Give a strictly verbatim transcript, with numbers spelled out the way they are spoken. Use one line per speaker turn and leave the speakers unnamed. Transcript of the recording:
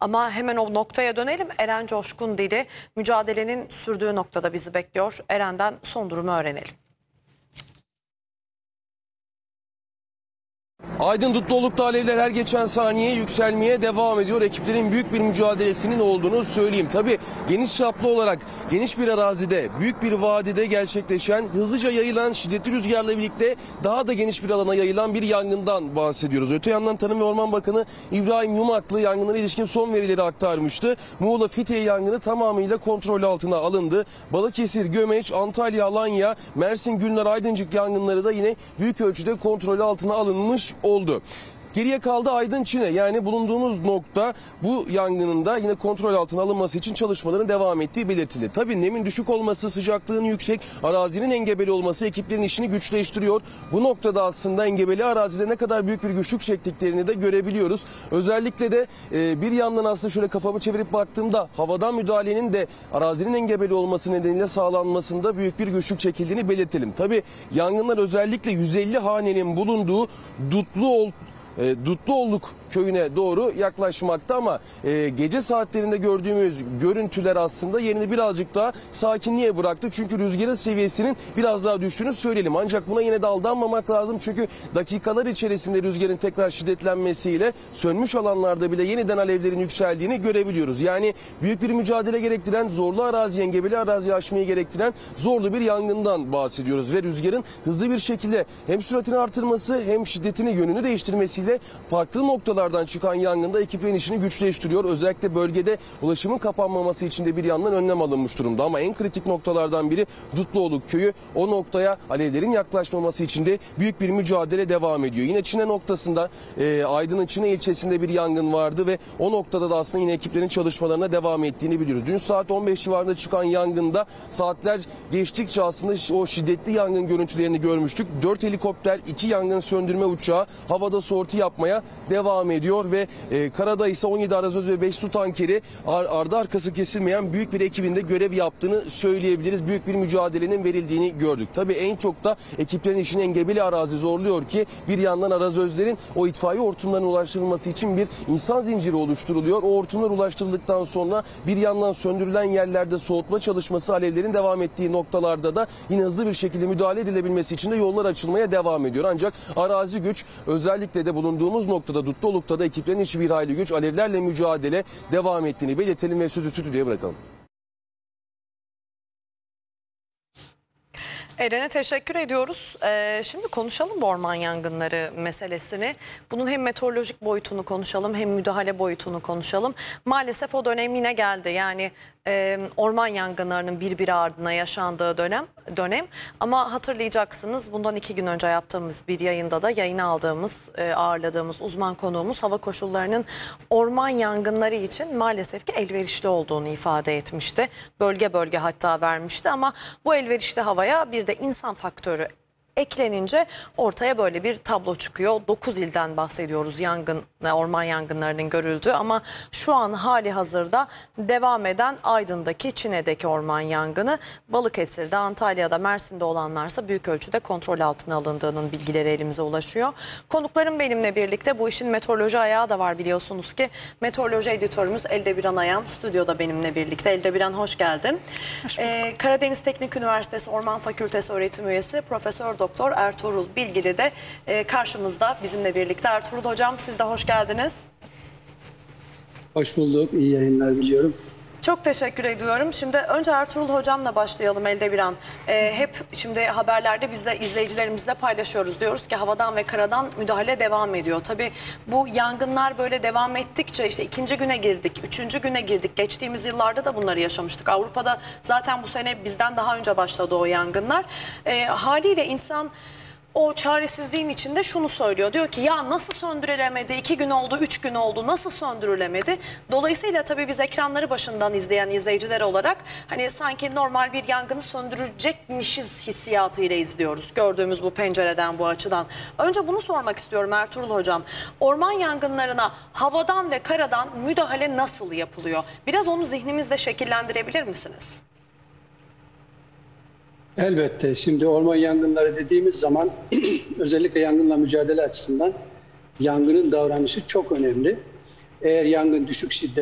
Ama hemen o noktaya dönelim. Eren Coşkun Dili mücadelenin sürdüğü noktada bizi bekliyor. Eren'den son durumu öğrenelim.
Aydın Dutluluk'ta alevler her geçen saniye yükselmeye devam ediyor. Ekiplerin büyük bir mücadelesinin olduğunu söyleyeyim. Tabii geniş çaplı olarak geniş bir arazide, büyük bir vadide gerçekleşen, hızlıca yayılan, şiddetli rüzgarla birlikte daha da geniş bir alana yayılan bir yangından bahsediyoruz. Öte yandan Tarım ve Orman Bakanı İbrahim Yumaklı yangınlara ilişkin son verileri aktarmıştı. Muğla Fethiye yangını tamamıyla kontrol altına alındı. Balıkesir, Gömeç, Antalya, Alanya, Mersin, Gülnar, Aydıncık yangınları da yine büyük ölçüde kontrol altına alınmış oldu. Geriye kaldı Aydın Çine, yani bulunduğumuz nokta bu yangının da yine kontrol altına alınması için çalışmaların devam ettiği belirtildi. Tabii nemin düşük olması, sıcaklığın yüksek, arazinin engebeli olması ekiplerin işini güçleştiriyor. Bu noktada aslında engebeli arazide ne kadar büyük bir güçlük çektiklerini de görebiliyoruz. Özellikle de e, bir yandan aslında şöyle kafamı çevirip baktığımda havadan müdahalenin de arazinin engebeli olması nedeniyle sağlanmasında büyük bir güçlük çekildiğini belirtelim. Tabii yangınlar özellikle yüz elli hanenin bulunduğu Dutluoğlu E, Dutluoğluk köyüne doğru yaklaşmakta ama e, gece saatlerinde gördüğümüz görüntüler aslında yerini birazcık daha sakinliğe bıraktı. Çünkü rüzgarın seviyesinin biraz daha düştüğünü söyleyelim. Ancak buna yine de aldanmamak lazım. Çünkü dakikalar içerisinde rüzgarın tekrar şiddetlenmesiyle sönmüş alanlarda bile yeniden alevlerin yükseldiğini görebiliyoruz. Yani büyük bir mücadele gerektiren, zorlu arazi, engebeli arazi aşmayı gerektiren zorlu bir yangından bahsediyoruz. Ve rüzgarın hızlı bir şekilde hem süratini artırması hem şiddetini, yönünü değiştirmesiyle farklı noktalardan çıkan yangında ekiplerin işini güçleştiriyor. Özellikle bölgede ulaşımın kapanmaması için de bir yandan önlem alınmış durumda. Ama en kritik noktalardan biri Dutluoğlu köyü. O noktaya alevlerin yaklaşmaması için de büyük bir mücadele devam ediyor. Yine Çine noktasında e, Aydın'ın Çine ilçesinde bir yangın vardı ve o noktada da aslında yine ekiplerin çalışmalarına devam ettiğini biliyoruz. Dün saat on beş civarında çıkan yangında saatler geçtikçe aslında o şiddetli yangın görüntülerini görmüştük. dört helikopter, iki yangın söndürme uçağı havada sorti yapmaya devam ediyor ve e, karada ise on yedi arazöz ve beş su tankeri ar ardı arkası kesilmeyen büyük bir ekibin de görev yaptığını söyleyebiliriz. Büyük bir mücadelenin verildiğini gördük. Tabii en çok da ekiplerin işini engebeli arazi zorluyor ki bir yandan arazözlerin o itfaiye hortumlarına ulaştırılması için bir insan zinciri oluşturuluyor. O hortumlar ulaştırıldıktan sonra bir yandan söndürülen yerlerde soğutma çalışması, alevlerin devam ettiği noktalarda da yine hızlı bir şekilde müdahale edilebilmesi için de yollar açılmaya devam ediyor. Ancak arazi güç, özellikle de bulunduğumuz noktada Dutluoluk'ta da ekiplerin işi bir hayli güç, alevlerle mücadele devam ettiğini belirtelim ve sözü stüdyoya bırakalım.
Eren'e teşekkür ediyoruz. Ee, şimdi konuşalım bu orman yangınları meselesini. Bunun hem meteorolojik boyutunu konuşalım hem müdahale boyutunu konuşalım. Maalesef o dönem yine geldi. Yani e, orman yangınlarının birbiri ardına yaşandığı dönem. dönem. Ama hatırlayacaksınız bundan iki gün önce yaptığımız bir yayında da yayına aldığımız, e, ağırladığımız uzman konuğumuz hava koşullarının orman yangınları için maalesef ki elverişli olduğunu ifade etmişti. Bölge bölge hatta vermişti ama bu elverişli havaya bir de insan faktörü eklenince ortaya böyle bir tablo çıkıyor. dokuz ilden bahsediyoruz yangın, orman yangınlarının görüldüğü ama şu an hali hazırda devam eden Aydın'daki, Çine'deki orman yangını, Balıkesir'de, Antalya'da, Mersin'de olanlarsa büyük ölçüde kontrol altına alındığının bilgileri elimize ulaşıyor. Konuklarım benimle birlikte, bu işin meteoroloji ayağı da var biliyorsunuz ki. Meteoroloji editörümüz Eldebiran Ayan stüdyoda benimle birlikte. Eldebiran hoş geldin.
Hoş
Ee, Karadeniz Teknik Üniversitesi Orman Fakültesi öğretim üyesi Profesör Doktor Ertuğrul Bilgili de e, karşımızda bizimle birlikte. Ertuğrul Hocam, siz de hoş geldiniz.
Hoş bulduk. İyi yayınlar diliyorum.
Çok teşekkür ediyorum. Şimdi önce Ertuğrul Hocam'la başlayalım Eldebiran. Ee, hep şimdi haberlerde biz de izleyicilerimizle paylaşıyoruz. Diyoruz ki havadan ve karadan müdahale devam ediyor. Tabii bu yangınlar böyle devam ettikçe işte ikinci güne girdik, üçüncü güne girdik. Geçtiğimiz yıllarda da bunları yaşamıştık. Avrupa'da zaten bu sene bizden daha önce başladı o yangınlar. Ee, haliyle insan o çaresizliğin içinde şunu söylüyor. Diyor ki ya nasıl söndürülemedi? İki gün oldu, üç gün oldu. Nasıl söndürülemedi? Dolayısıyla tabii biz ekranları başından izleyen izleyiciler olarak hani sanki normal bir yangını söndürecekmişiz hissiyatıyla izliyoruz. Gördüğümüz bu pencereden, bu açıdan. Önce bunu sormak istiyorum Ertuğrul Hocam. Orman yangınlarına havadan ve karadan müdahale nasıl yapılıyor? Biraz onu zihnimizde şekillendirebilir misiniz?
Elbette. Şimdi orman yangınları dediğimiz zaman özellikle yangınla mücadele açısından yangının davranışı çok önemli. Eğer yangın düşük şiddet